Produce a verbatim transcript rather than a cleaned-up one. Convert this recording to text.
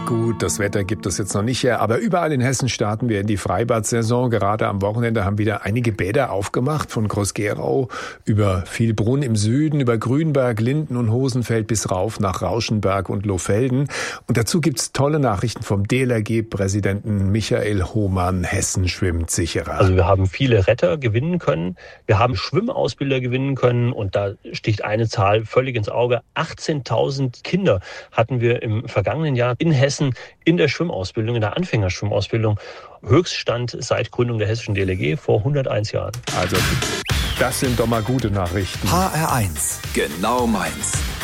Gut, das Wetter gibt es jetzt noch nicht her, aber überall in Hessen starten wir in die Freibad-Saison. Gerade am Wochenende haben wieder einige Bäder aufgemacht, von Groß-Gerau über Vielbrunn im Süden, über Grünberg, Linden und Hosenfeld bis rauf nach Rauschenberg und Lohfelden. Und dazu gibt's tolle Nachrichten vom D L R G-Präsidenten Michael Hohmann. Hessen schwimmt sicherer. Also wir haben viele Retter gewinnen können, wir haben Schwimmausbilder gewinnen können und da sticht eine Zahl völlig ins Auge. achtzehntausend Kinder hatten wir im vergangenen Jahr in Hessen in der Schwimmausbildung, in der Anfängerschwimmausbildung. Höchststand seit Gründung der hessischen D L R G vor hunderteins Jahren. Also, das sind doch mal gute Nachrichten. H R eins, genau meins.